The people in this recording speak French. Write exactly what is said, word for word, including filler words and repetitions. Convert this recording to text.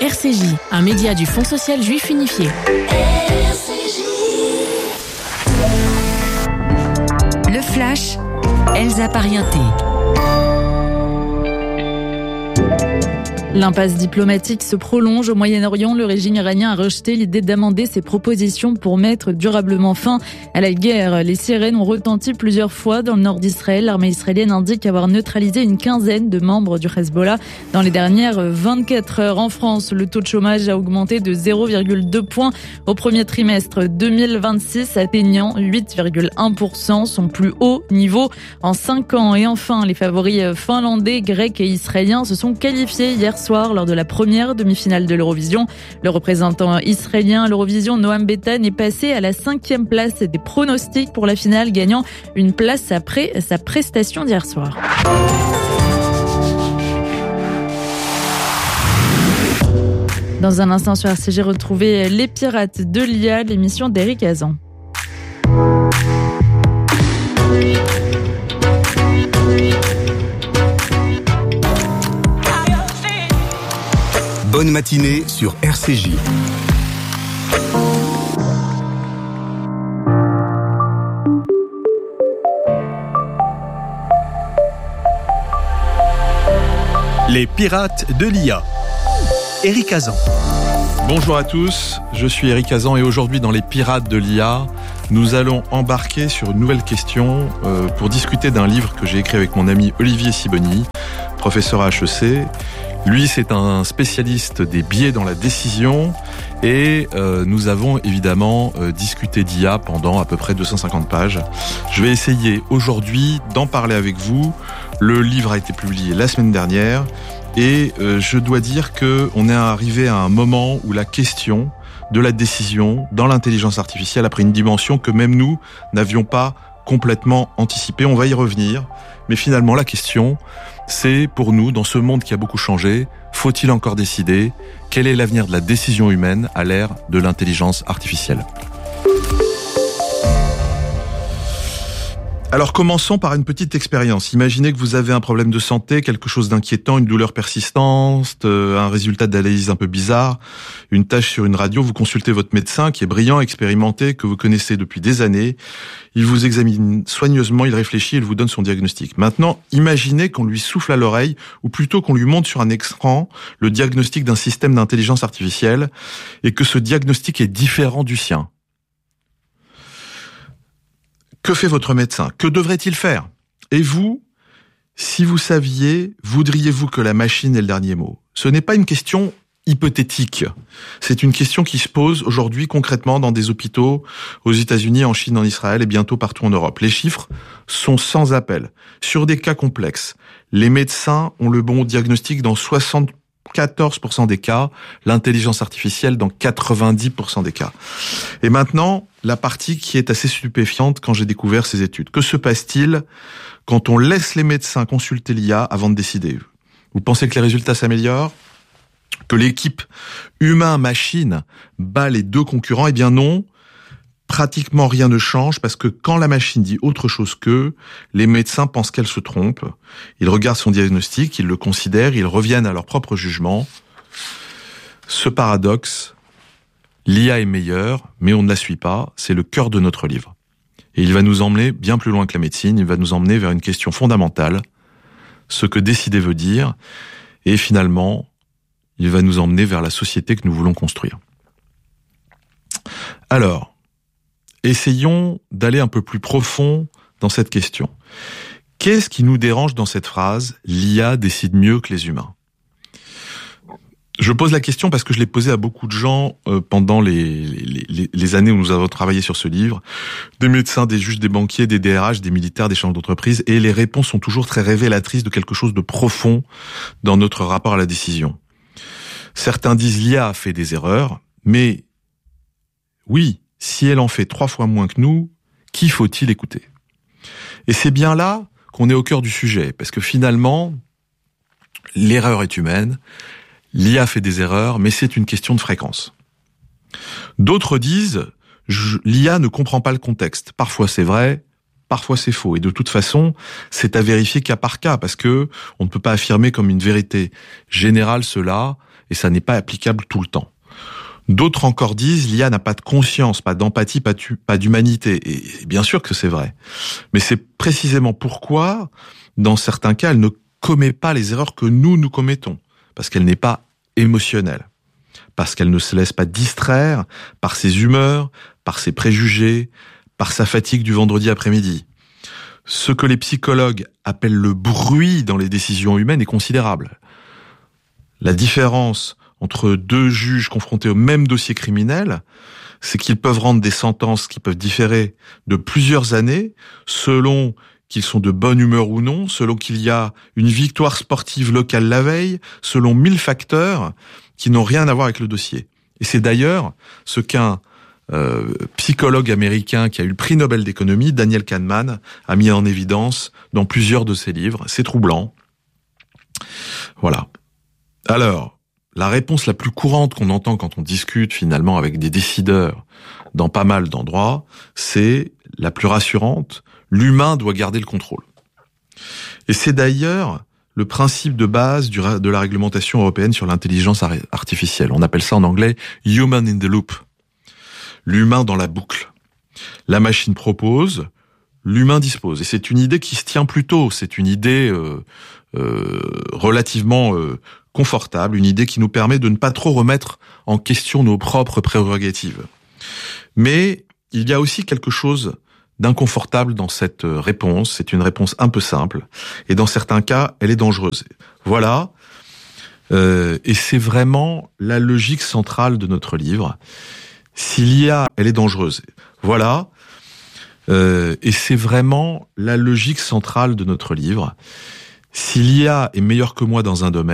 R C J, un média du Fonds social juif unifié. R C J. Le Flash, Elsa Parienté. L'impasse diplomatique se prolonge au Moyen-Orient. Le régime iranien a rejeté l'idée d'amender ses propositions pour mettre durablement fin à la guerre. Les sirènes ont retenti plusieurs fois dans le nord d'Israël. L'armée israélienne indique avoir neutralisé une quinzaine de membres du Hezbollah dans les dernières vingt-quatre heures. En France, le taux de chômage a augmenté de zéro virgule deux points au premier trimestre deux mille vingt-six, atteignant huit virgule un pour cent, son plus haut niveau en cinq ans. Et enfin, les favoris finlandais, grecs et israéliens se sont qualifiés hier soir lors de la première demi-finale de l'Eurovision. Le représentant israélien à l'Eurovision, Noam Betan, est passé à la cinquième place des pronostics pour la finale, gagnant une place après sa prestation d'hier soir. Dans un instant sur R C J, retrouvez Les Pirates de l'I A, l'émission d'Éric Hazan. Bonne matinée sur R C J. Les pirates de l'I A. Éric Hazan. Bonjour à tous, je suis Éric Hazan et aujourd'hui dans Les Pirates de l'I A, nous allons embarquer sur une nouvelle question euh, pour discuter d'un livre que j'ai écrit avec mon ami Olivier Sibony, professeur à H E C. Lui, c'est un spécialiste des biais dans la décision et euh, nous avons évidemment euh, discuté d'I A pendant à peu près deux cent cinquante pages. Je vais essayer aujourd'hui d'en parler avec vous. Le livre a été publié la semaine dernière et euh, je dois dire que on est arrivé à un moment où la question de la décision dans l'intelligence artificielle a pris une dimension que même nous n'avions pas complètement anticipée. On va y revenir, mais finalement la question, c'est pour nous, dans ce monde qui a beaucoup changé, faut-il encore décider? Quel est l'avenir de la décision humaine à l'ère de l'intelligence artificielle? Alors commençons par une petite expérience. Imaginez que vous avez un problème de santé, quelque chose d'inquiétant, une douleur persistante, euh, un résultat d'analyse un peu bizarre, une tâche sur une radio, vous consultez votre médecin qui est brillant, expérimenté, que vous connaissez depuis des années. Il vous examine soigneusement, il réfléchit, il vous donne son diagnostic. Maintenant, imaginez qu'on lui souffle à l'oreille, ou plutôt qu'on lui montre sur un écran le diagnostic d'un système d'intelligence artificielle, et que ce diagnostic est différent du sien. Que fait votre médecin? Que devrait-il faire? Et vous, si vous saviez, voudriez-vous que la machine ait le dernier mot? Ce n'est pas une question hypothétique. C'est une question qui se pose aujourd'hui concrètement dans des hôpitaux aux États-Unis, en Chine, en Israël et bientôt partout en Europe. Les chiffres sont sans appel. Sur des cas complexes, les médecins ont le bon diagnostic dans soixante-quatorze pour cent des cas, l'intelligence artificielle dans quatre-vingt-dix pour cent des cas. Et maintenant, la partie qui est assez stupéfiante quand j'ai découvert ces études. Que se passe-t-il quand on laisse les médecins consulter l'I A avant de décider? Vous pensez que les résultats s'améliorent? Que l'équipe humain-machine bat les deux concurrents? Eh bien non, pratiquement rien ne change parce que quand la machine dit autre chose qu'eux, les médecins pensent qu'elle se trompe. Ils regardent son diagnostic, ils le considèrent, ils reviennent à leur propre jugement. Ce paradoxe, l'I A est meilleure, mais on ne la suit pas, c'est le cœur de notre livre. Et il va nous emmener bien plus loin que la médecine, il va nous emmener vers une question fondamentale, ce que décider veut dire, et finalement, il va nous emmener vers la société que nous voulons construire. Alors, essayons d'aller un peu plus profond dans cette question. Qu'est-ce qui nous dérange dans cette phrase « l'I A décide mieux que les humains » ? Je pose la question parce que je l'ai posée à beaucoup de gens euh, pendant les, les, les, les années où nous avons travaillé sur ce livre, des médecins, des juges, des banquiers, des D R H, des militaires, des chefs d'entreprise, et les réponses sont toujours très révélatrices de quelque chose de profond dans notre rapport à la décision. Certains disent l'I A a fait des erreurs, mais oui, si elle en fait trois fois moins que nous, qui faut-il écouter? Et c'est bien là qu'on est au cœur du sujet, parce que finalement, l'erreur est humaine, l'I a fait des erreurs, mais c'est une question de fréquence. D'autres disent, l'I A ne comprend pas le contexte. Parfois c'est vrai, parfois c'est faux. Et de toute façon, c'est à vérifier cas par cas, parce que on ne peut pas affirmer comme une vérité générale cela, et ça n'est pas applicable tout le temps. D'autres encore disent l'I A n'a pas de conscience, pas d'empathie, pas, tu, pas d'humanité. Et bien sûr que c'est vrai. Mais c'est précisément pourquoi, dans certains cas, elle ne commet pas les erreurs que nous, nous commettons. Parce qu'elle n'est pas émotionnelle. Parce qu'elle ne se laisse pas distraire par ses humeurs, par ses préjugés, par sa fatigue du vendredi après-midi. Ce que les psychologues appellent le bruit dans les décisions humaines est considérable. La différence entre deux juges confrontés au même dossier criminel, c'est qu'ils peuvent rendre des sentences qui peuvent différer de plusieurs années selon qu'ils sont de bonne humeur ou non, selon qu'il y a une victoire sportive locale la veille, selon mille facteurs qui n'ont rien à voir avec le dossier. Et c'est d'ailleurs ce qu'un euh, psychologue américain qui a eu le prix Nobel d'économie, Daniel Kahneman, a mis en évidence dans plusieurs de ses livres. C'est troublant. Voilà. Alors, la réponse la plus courante qu'on entend quand on discute finalement avec des décideurs dans pas mal d'endroits, c'est la plus rassurante, l'humain doit garder le contrôle. Et c'est d'ailleurs le principe de base du, de la réglementation européenne sur l'intelligence artificielle. On appelle ça en anglais « human in the loop », l'humain dans la boucle. La machine propose, l'humain dispose. Et c'est une idée qui se tient plus tôt, c'est une idée euh, euh, relativement euh, confortable, une idée qui nous permet de ne pas trop remettre en question nos propres prérogatives. Mais il y a aussi quelque chose d'inconfortable dans cette réponse. C'est une réponse un peu simple. Et dans certains cas, elle est dangereuse. Voilà. Euh, et c'est vraiment la logique centrale de notre livre. Si l'I A, elle est dangereuse. Voilà. Euh, et c'est vraiment la logique centrale de notre livre. Si l'I A est meilleure que moi dans un domaine,